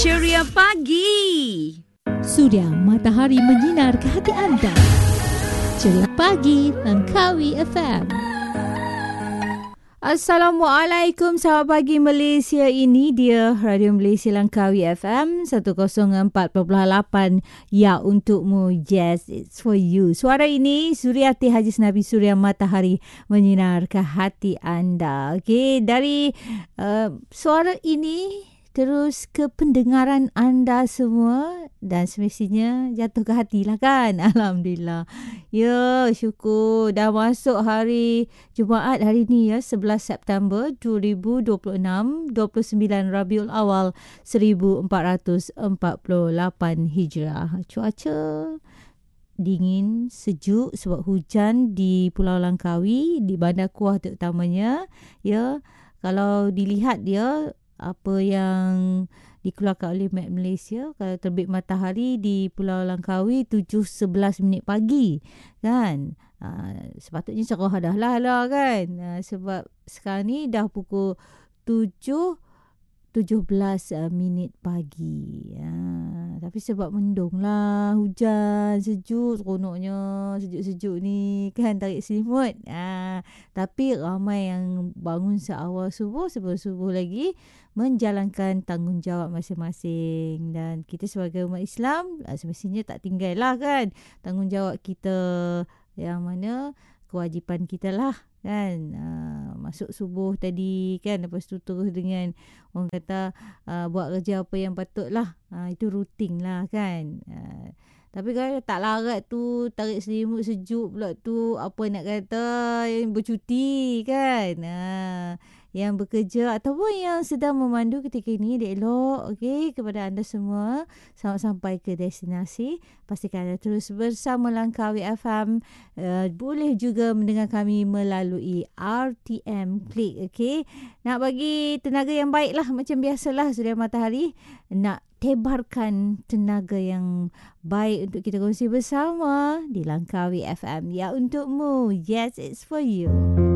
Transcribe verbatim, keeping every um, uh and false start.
Ceria Pagi. Suria matahari menyinar ke hati anda. Ceria Pagi Langkawi F M. Assalamualaikum sahabat pagi Malaysia, ini dia Radio Malaysia Langkawi F M seratus empat perpuluhan lapan. Ya, untukmu, yes, it's for you. Suara ini Suriati Haji Senabi Suria matahari menyinar ke hati anda. Okey, dari uh, suara ini terus ke pendengaran anda semua dan semestinya jatuh ke hati lah kan. Alhamdulillah. Ya, syukur dah masuk hari Jumaat hari ni ya, sebelas September dua ribu dua puluh enam, dua puluh sembilan Rabiul Awal seribu empat ratus empat puluh lapan Hijrah. Cuaca dingin, sejuk sebab hujan di Pulau Langkawi, di Bandar Kuah terutamanya. Ya, kalau dilihat dia apa yang dikeluarkan oleh Met Malaysia, kalau terbit matahari di Pulau Langkawi tujuh sebelas minit pagi kan. Uh, sepatutnya cerah dah lah, lah kan. Uh, sebab sekarang ni dah pukul tujuh tujuh belas uh, minit pagi. Uh, tapi sebab mendung lah, hujan, sejuk, seronoknya sejuk-sejuk ni kan, tarik selimut. Uh, tapi ramai yang bangun seawal subuh, sebelum subuh lagi menjalankan tanggungjawab masing-masing. Dan kita sebagai umat Islam uh, semestinya tak tinggal lah kan tanggungjawab kita, yang mana kewajipan kita lah kan, uh, masuk subuh tadi kan, lepas tu terus dengan orang kata uh, buat kerja apa yang patut lah, uh, itu rutin lah kan. uh, Tapi kalau tak larat tu, tarik selimut sejuk pula tu, apa nak kata, yang bercuti kan, uh, yang bekerja ataupun yang sedang memandu ketika ini, elok okey, kepada anda semua selamat sampai ke destinasi. Pastikan anda terus bersama Langkawi F M. Uh, boleh juga mendengar kami melalui R T M Klik. Okey, nak bagi tenaga yang baik lah, macam biasalah Suria Matahari nak tebarkan tenaga yang baik untuk kita kongsi bersama di Langkawi F M. Ya, untukmu, yes, it's for you.